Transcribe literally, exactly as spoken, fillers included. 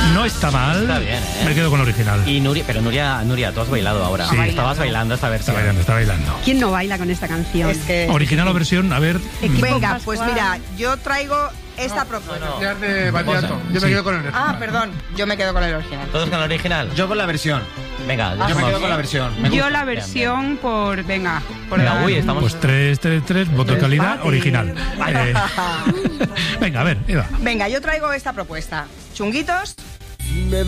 No está mal. Está bien, ¿eh? Me quedo con la original. Y Nuria, pero Nuria, Nuria, tú has bailado ahora. Sí. Estabas bailando esta Está versión. bailando, está bailando. ¿Quién no baila con esta canción? Es que... Original o versión, a ver. Equipo Venga, Pascual. pues mira, yo traigo esta propuesta. no. Ya de Batiato. Yo me Sí. quedo con el original. Ah, perdón, yo me quedo con el original. ¿Todos con la original? Yo con la versión. Venga, Yo me vamos. quedo con la versión. Me Yo gusta. la versión por... Venga, por Venga, dar uy, un- estamos... Pues tres, tres, tres, voto de calidad, Empate. original. Eh, venga, a ver, Eva. Venga, yo traigo esta propuesta. Chunguitos.